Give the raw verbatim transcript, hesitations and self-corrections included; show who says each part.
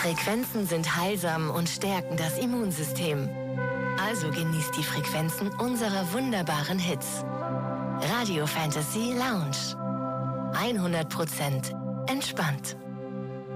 Speaker 1: Frequenzen sind heilsam und stärken das Immunsystem. Also genießt die Frequenzen unserer wunderbaren Hits. Radio Fantasy Lounge. hundert Prozent entspannt.